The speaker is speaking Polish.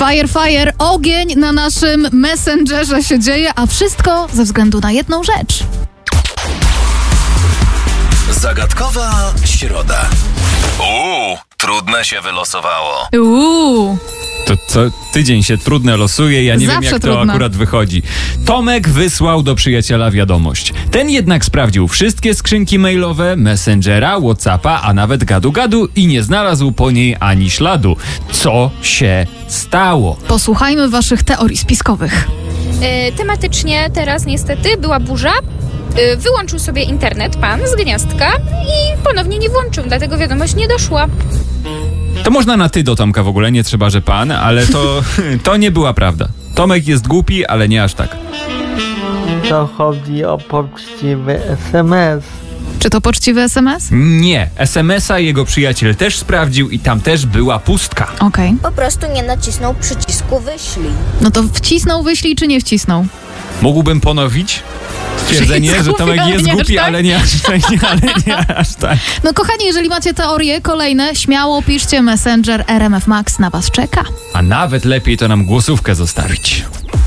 Fire, ogień na naszym Messengerze się dzieje, a wszystko ze względu na jedną rzecz. Zagadkowa środa. Trudne się wylosowało. To co tydzień się trudne losuje, ja nie wiem jak to akurat wychodzi. Tomek wysłał do przyjaciela wiadomość. Ten jednak sprawdził wszystkie skrzynki mailowe, Messengera, Whatsappa, a nawet gadu-gadu i nie znalazł po niej ani śladu. Co się stało? Posłuchajmy waszych teorii spiskowych. Tematycznie teraz niestety była burza. Wyłączył sobie internet pan z gniazdka i ponownie nie włączył, dlatego wiadomość nie doszła. To można na ty do Tomka w ogóle, nie trzeba, że pan, ale to nie była prawda. Tomek jest głupi, ale nie aż tak. To chodzi o poczciwy SMS. Czy to poczciwy SMS? Nie, SMS-a jego przyjaciel też sprawdził i tam też była pustka. Okej. Po prostu nie nacisnął przycisku wyślij. No to wcisnął, wyślij czy nie wcisnął? Mógłbym ponowić stwierdzenie, że Tomek jest głupi, ale nie aż tak. No kochani, jeżeli macie teorie kolejne, śmiało piszcie. Messenger RMF Max na was czeka. A nawet lepiej to nam głosówkę zostawić.